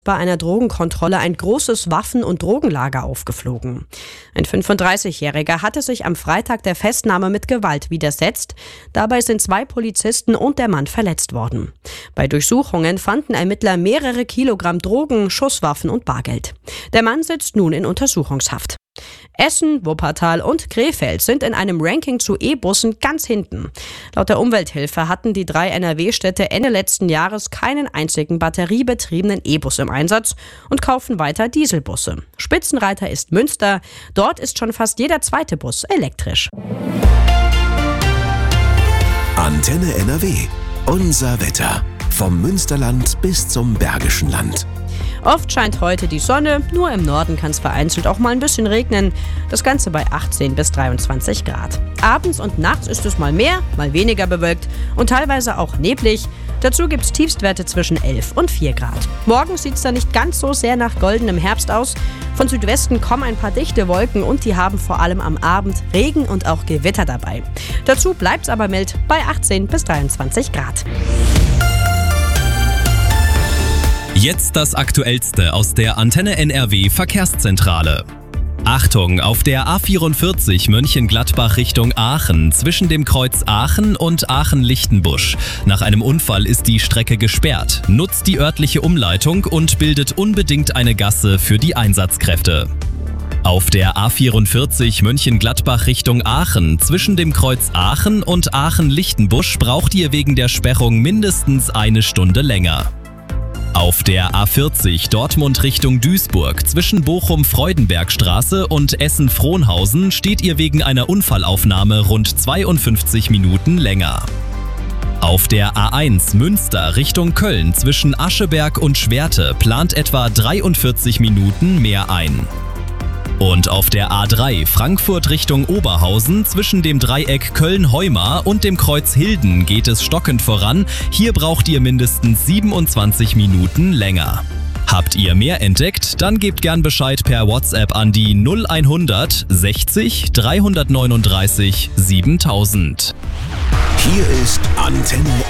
Bei einer Drogenkontrolle ein großes Waffen- und Drogenlager aufgeflogen. Ein 35-Jähriger hatte sich am Freitag der Festnahme mit Gewalt widersetzt. Dabei sind 2 Polizisten und der Mann verletzt worden. Bei Durchsuchungen fanden Ermittler mehrere Kilogramm Drogen, Schusswaffen und Bargeld. Der Mann sitzt nun in Untersuchungshaft. Essen, Wuppertal und Krefeld sind in einem Ranking zu E-Bussen ganz hinten. Laut der Umwelthilfe hatten die 3 NRW-Städte Ende letzten Jahres keinen einzigen batteriebetriebenen E-Bus im Einsatz und kaufen weiter Dieselbusse. Spitzenreiter ist Münster. Dort ist schon fast jeder zweite Bus elektrisch. Antenne NRW. Unser Wetter. Vom Münsterland bis zum Bergischen Land. Oft scheint heute die Sonne, nur im Norden kann es vereinzelt auch mal ein bisschen regnen. Das Ganze bei 18 bis 23 Grad. Abends und nachts ist es mal mehr, mal weniger bewölkt und teilweise auch neblig. Dazu gibt es Tiefstwerte zwischen 11 und 4 Grad. Morgen sieht es dann nicht ganz so sehr nach goldenem Herbst aus. Von Südwesten kommen ein paar dichte Wolken und die haben vor allem am Abend Regen und auch Gewitter dabei. Dazu bleibt es aber mild bei 18 bis 23 Grad. Jetzt das Aktuellste aus der Antenne NRW Verkehrszentrale. Achtung, auf der A44 Mönchengladbach Richtung Aachen zwischen dem Kreuz Aachen und Aachen-Lichtenbusch. Nach einem Unfall ist die Strecke gesperrt. Nutzt die örtliche Umleitung und bildet unbedingt eine Gasse für die Einsatzkräfte. Auf der A44 Mönchengladbach Richtung Aachen zwischen dem Kreuz Aachen und Aachen-Lichtenbusch braucht ihr wegen der Sperrung mindestens eine Stunde länger. Auf der A40 Dortmund Richtung Duisburg zwischen Bochum-Freudenbergstraße und Essen-Frohnhausen steht ihr wegen einer Unfallaufnahme rund 52 Minuten länger. Auf der A1 Münster Richtung Köln zwischen Ascheberg und Schwerte plant etwa 43 Minuten mehr ein. Und auf der A3 Frankfurt Richtung Oberhausen zwischen dem Dreieck Köln-Heumar und dem Kreuz Hilden geht es stockend voran. Hier braucht ihr mindestens 27 Minuten länger. Habt ihr mehr entdeckt? Dann gebt gern Bescheid per WhatsApp an die 0100 60 339 7000. Hier ist Antenne